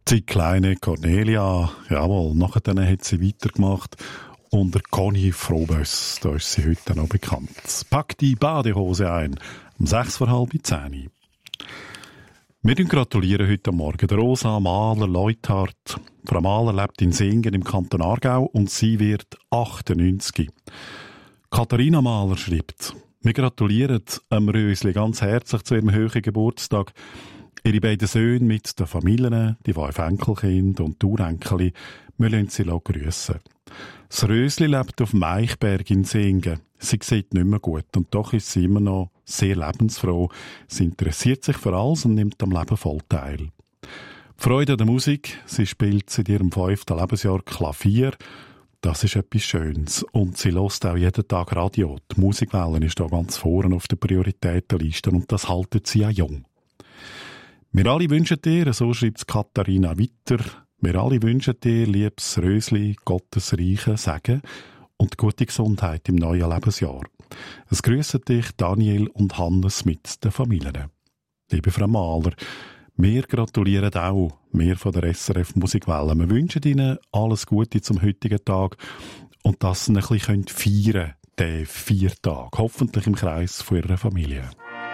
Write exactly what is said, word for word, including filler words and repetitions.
Die kleine Cornelia, jawohl, nachher dann hat sie weitergemacht. Und der Conny Froböss, da ist sie heute noch bekannt. Pack die Badehose ein, um sechs vor halb zehn. Wir gratulieren heute Morgen der Rosa Mahler-Leuthardt. Frau Mahler lebt in Singen im Kanton Aargau und sie wird achtundneunzig. Katharina Mahler schreibt, wir gratulieren dem Rösli ganz herzlich zu ihrem höheren Geburtstag. Ihre beiden Söhne mit den Familien, die fünf Enkelkinder und die Urenkeli, wir lassen sie grüssen. Das Rösli lebt auf dem Eichberg in Singen. Sie sieht nicht mehr gut und doch ist sie immer noch sehr lebensfroh. Sie interessiert sich für alles und nimmt am Leben voll teil. Die Freude an der Musik, sie spielt seit ihrem fünften Lebensjahr Klavier. Das ist etwas Schönes. Und sie hört auch jeden Tag Radio. Die Musikwelle ist da ganz vorne auf der Prioritätenliste und das haltet sie auch jung. Wir alle wünschen dir, so schreibt Katharina weiter, wir alle wünschen dir, liebes Rösli, Gottes reichen Segen und gute Gesundheit im neuen Lebensjahr. Es grüssen dich Daniel und Hannes mit den Familien. Liebe Frau Mahler, wir gratulieren auch, wir von der S R F Musikwelle. Wir wünschen Ihnen alles Gute zum heutigen Tag und dass Sie ein bisschen feiern können, den vier Tag, hoffentlich im Kreis von Ihrer Familie.